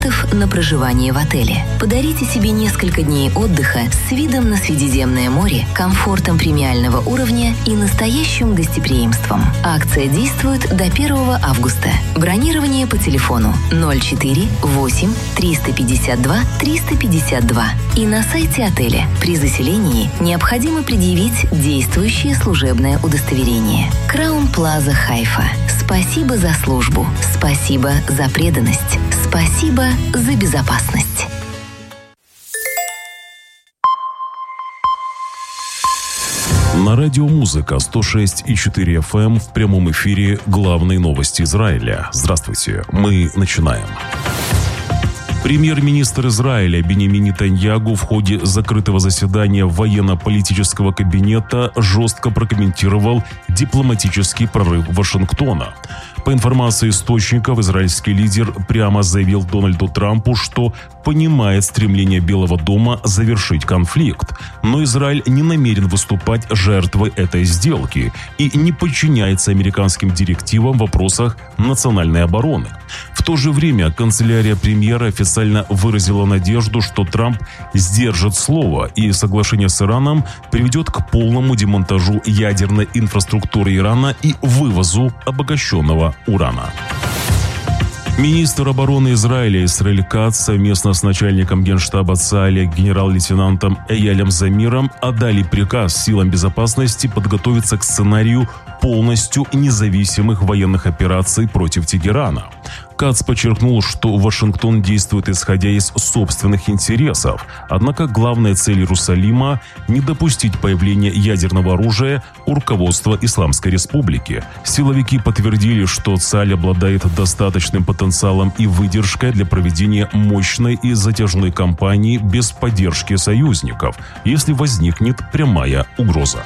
билетов на проживание в отеле. Подарите себе несколько дней отдыха с видом на Средиземное море, комфортом премиального уровня и настоящим гостеприимством. Акция действует до 1 августа. Бронирование по телефону 04 8 352 352 и на сайте отеля. При заселении необходимо предъявить действующее служебное удостоверение. Краун Плаза Хайфа. Спасибо за службу. Спасибо за преданность. Спасибо за безопасность. На радио «Музыка» 106,4 FM в прямом эфире главные новости Израиля. Здравствуйте, мы начинаем. Премьер-министр Израиля Биньямин Нетаньяху в ходе закрытого заседания военно-политического кабинета жестко прокомментировал дипломатический прорыв Вашингтона. По информации источников, израильский лидер прямо заявил Дональду Трампу, что понимает стремление Белого дома завершить конфликт, но Израиль не намерен выступать жертвой этой сделки и не подчиняется американским директивам в вопросах национальной обороны. В то же время канцелярия премьера официально выразила надежду, что Трамп сдержит слово и соглашение с Ираном приведет к полному демонтажу ядерной инфраструктуры Ирана и вывозу обогащенного урана. Министр обороны Израиля Исраэль Кац совместно с начальником генштаба ЦААля генерал-лейтенантом Эялем Замиром отдали приказ силам безопасности подготовиться к сценарию полностью независимых военных операций против Тегерана. Кац подчеркнул, что Вашингтон действует исходя из собственных интересов, однако главная цель Иерусалима – не допустить появления ядерного оружия у руководства Исламской Республики. Силовики подтвердили, что ЦААль обладает достаточным потенциалом и выдержкой для проведения мощной и затяжной кампании без поддержки союзников, если возникнет прямая угроза.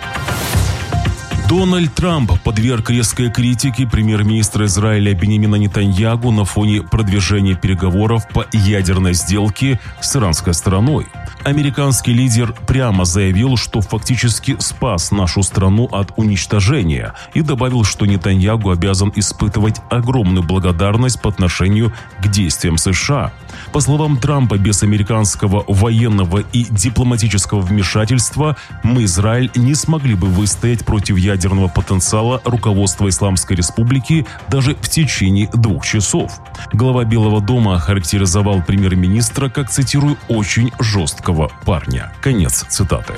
Дональд Трамп подверг резкой критике премьер-министра Израиля Биньямина Нетаньяху на фоне продвижения переговоров по ядерной сделке с иранской стороной. Американский лидер прямо заявил, что фактически спас нашу страну от уничтожения и добавил, что Нетаньяху обязан испытывать огромную благодарность по отношению к действиям США. По словам Трампа, без американского военного и дипломатического вмешательства мы, Израиль, не смогли бы выстоять против ядерного потенциала руководства Исламской Республики даже в течение 2 часов. Глава Белого дома охарактеризовал премьер-министра как, цитирую, «очень жесткого парня». Конец цитаты.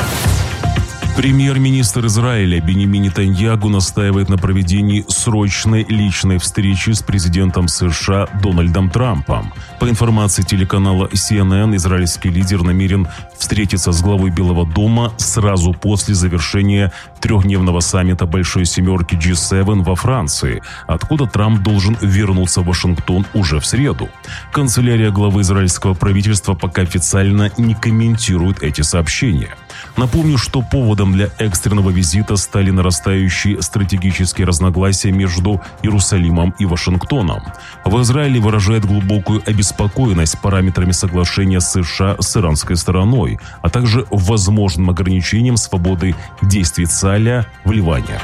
Премьер-министр Израиля Биньямин Нетаньяху настаивает на проведении срочной личной встречи с президентом США Дональдом Трампом. По информации телеканала CNN, израильский лидер намерен встретиться с главой Белого дома сразу после завершения 3-дневного саммита Большой Семерки G7 во Франции, откуда Трамп должен вернуться в Вашингтон уже в среду. Канцелярия главы израильского правительства пока официально не комментирует эти сообщения. Напомню, что поводом для экстренного визита стали нарастающие стратегические разногласия между Иерусалимом и Вашингтоном. В Израиле выражает глубокую обеспокоенность параметрами соглашения США с иранской стороной, а также возможным ограничением свободы действий ЦААля в Ливане.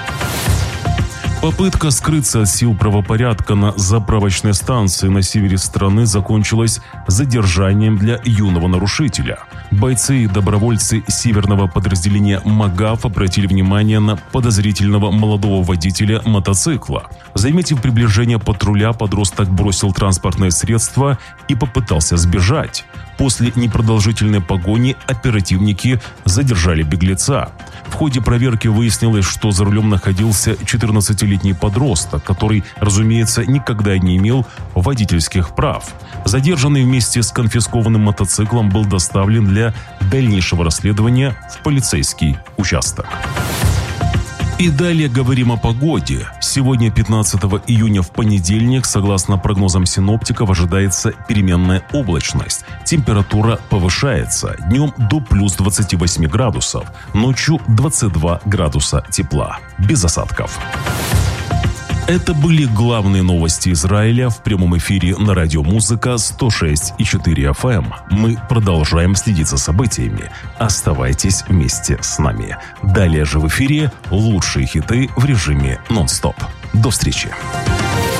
Попытка скрыться от сил правопорядка на заправочной станции на севере страны закончилась задержанием для юного нарушителя. Бойцы и добровольцы северного подразделения МАГАФ обратили внимание на подозрительного молодого водителя мотоцикла. Заметив приближение патруля, подросток бросил транспортное средство и попытался сбежать. После непродолжительной погони оперативники задержали беглеца. В ходе проверки выяснилось, что за рулем находился 14-летний подросток, который, разумеется, никогда не имел водительских прав. Задержанный вместе с конфискованным мотоциклом был доставлен для дальнейшего расследования в полицейский участок. И далее говорим о погоде. Сегодня, 15 июня, в понедельник, согласно прогнозам синоптиков, ожидается переменная облачность. Температура повышается. Днем до плюс 28 градусов. Ночью 22 градуса тепла. Без осадков. Это были главные новости Израиля в прямом эфире на радио «Музыка» 106,4 FM. Мы продолжаем следить за событиями. Оставайтесь вместе с нами. Далее же в эфире лучшие хиты в режиме нон-стоп. До встречи.